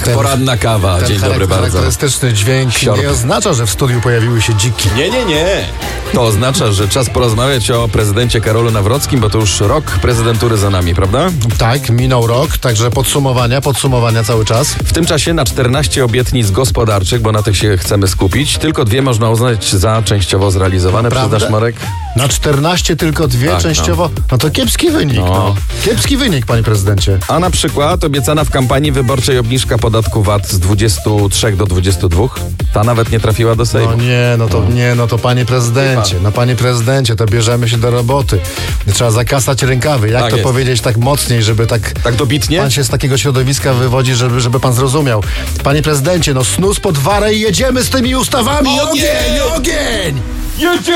Poranna kawa. Dzień dobry bardzo. Charakterystyczny dźwięk nie oznacza, że w studiu pojawiły się dziki. Nie. To oznacza, że czas porozmawiać o prezydencie Karolu Nawrockim, bo to już rok prezydentury za nami, prawda? Tak, minął rok, także podsumowania cały czas. W tym czasie na 14 obietnic gospodarczych, bo na tych się chcemy skupić, tylko 2 można uznać za częściowo zrealizowane. Naprawdę? Przyznasz, Marek? Na 14 tylko 2 Tak, częściowo? No to kiepski wynik, Kiepski wynik, panie prezydencie. A na przykład obiecana w kampanii wyborczej obniżka podatku VAT z 23 do 22. Ta nawet nie trafiła do Sejmu. No to panie prezydencie, to bierzemy się do roboty. Trzeba zakasać rękawy. Jak Tak to jest. powiedzieć tak mocniej, żeby tak dobitnie? Pan się z takiego środowiska wywodzi, żeby pan zrozumiał. Panie prezydencie, snus pod warę i jedziemy z tymi ustawami. Ogień! Jedzie!